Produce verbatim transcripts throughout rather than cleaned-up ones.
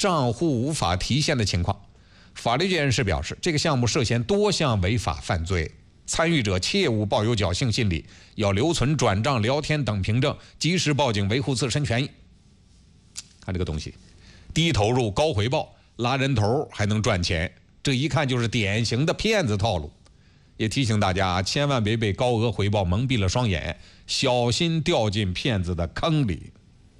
账户无法提现的情况。法律界人士表示，这个项目涉嫌多项违法犯罪，参与者切勿抱有侥幸心理，要留存转账、聊天等凭证，及时报警维护自身权益。看这个东西，低投入高回报，拉人头还能赚钱，这一看就是典型的骗子套路。也提醒大家，千万别被高额回报蒙蔽了双眼，小心掉进骗子的坑里。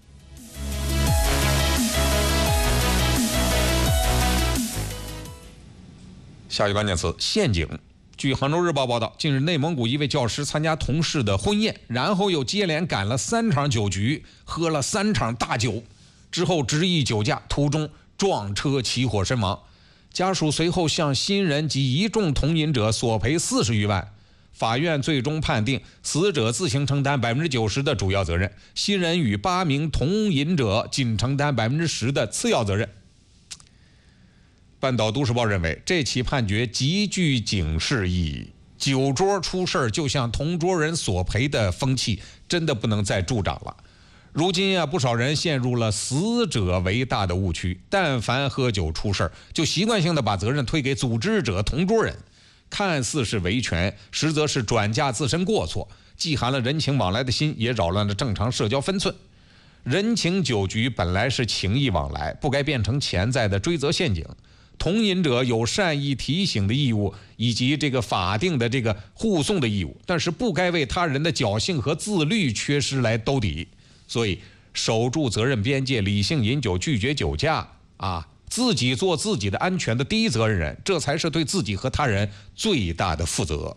下一个关键词：陷阱。据杭州日报报道，近日内蒙古一位教师参加同事的婚宴，然后又接连赶了三场酒局，喝了三场大酒，之后执意酒驾，途中撞车起火身亡。家属随后向新人及一众同饮者索赔四十余万。法院最终判定死者自行承担百分之九十的主要责任，新人与八名同饮者仅承担百分之十的次要责任。半岛都市报认为，这起判决极具警示意义。酒桌出事就向同桌人索赔的风气真的不能再助长了。如今啊，不少人陷入了死者为大的误区，但凡喝酒出事就习惯性的把责任推给组织者、同桌人，看似是维权，实则是转嫁自身过错，既寒了人情往来的心，也扰乱了正常社交分寸。人情酒局本来是情谊往来，不该变成潜在的追责陷阱。同饮者有善意提醒的义务，以及这个法定的这个护送的义务，但是不该为他人的侥幸和自律缺失来兜底。所以，守住责任边界，理性饮酒，拒绝酒驾啊，自己做自己的安全的第一责任人，这才是对自己和他人最大的负责。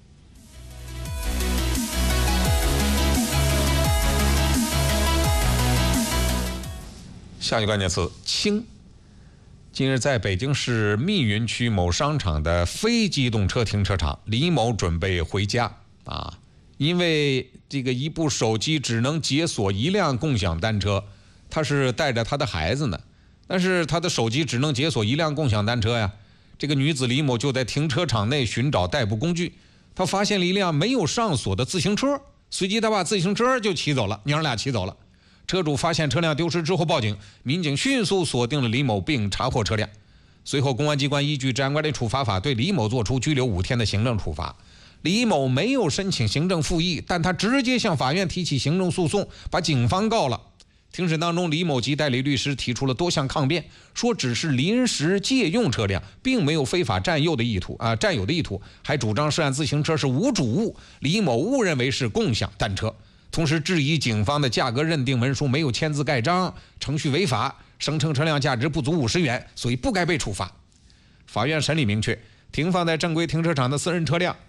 下一个关键词：轻。近日，在北京市密云区某商场的非机动车停车场，李某准备回家啊，因为这个一部手机只能解锁一辆共享单车，他是带着他的孩子呢，但是他的手机只能解锁一辆共享单车呀。这个女子李某就在停车场内寻找代步工具，她发现了一辆没有上锁的自行车，随即她把自行车就骑走了，娘俩骑走了。车主发现车辆丢失之后报警，民警迅速锁定了李某并查获车辆。随后公安机关依据治安管理处罚法对李某作出拘留五天的行政处罚。李某没有申请行政复议，但他直接向法院提起行政诉讼，把警方告了。庭审当中，李某及代理律师提出了多项抗辩，说只是临时借用车辆，并没有非法占有的意图啊，占有的意图，还主张涉案自行车是无主物，李某误认为是共享单车。同时质疑警方的价格认定文书没有签字盖章，程序违法，声称车辆价值不足五十元，所以不该被处罚。法院审理明确，停放在正规停车场的私人车辆，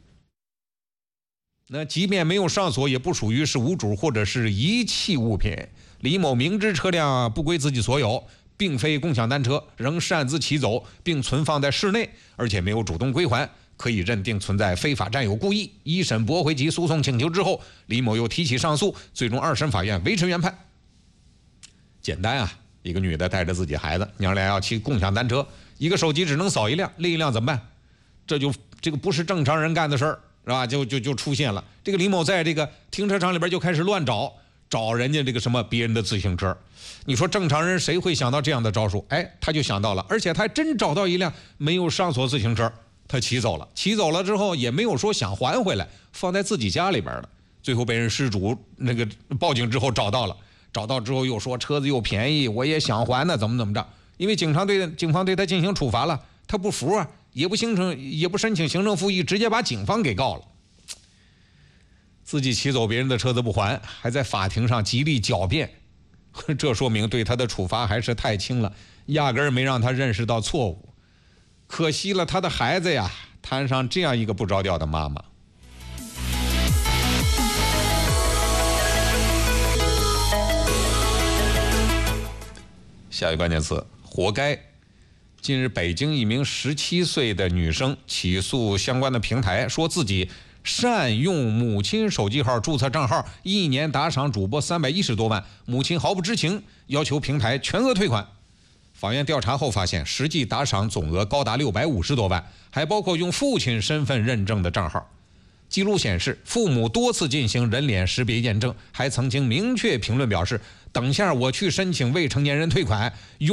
那即便没有上锁，也不属于是无主或者是遗弃物品。李某明知车辆不归自己所有，并非共享单车，仍擅自骑走并存放在室内，而且没有主动归还，可以认定存在非法占有故意。一审驳回其诉讼请求之后，李某又提起上诉，最终二审法院维持原判。简单啊，一个女的带着自己孩子，娘俩要骑共享单车，一个手机只能扫一辆，另一辆怎么办？这就这个不是正常人干的事儿，是吧？就就就出现了。这个李某在这个停车场里边就开始乱找，找人家这个什么别人的自行车。你说正常人谁会想到这样的招数？哎，他就想到了，而且他还真找到一辆没有上锁自行车，他骑走了。骑走了之后也没有说想还回来，放在自己家里边了。最后被人失主那个报警之后找到了，找到之后又说车子又便宜，我也想还呢，怎么怎么着？因为警察对警方对他进行处罚了，他不服啊，也不形成也不申请行政复议，直接把警方给告了。自己骑走别人的车子不还，还在法庭上极力狡辩，这说明对他的处罚还是太轻了，压根儿没让他认识到错误。可惜了他的孩子呀，摊上这样一个不着调的妈妈。下一个关键词：活该。近日，北京一名十七岁的女生起诉相关的平台，说自己善用母亲手机号注册账号，一年打赏主播三百一十多万，母亲毫不知情，要求平台全额退款。法院调查后发现，实际打赏总额高达六百五十多万，还包括用父亲身份认证的账号。记录显示，父母多次进行人脸识别验证，还曾经明确评论表示，等下我去申请未成年人退款，用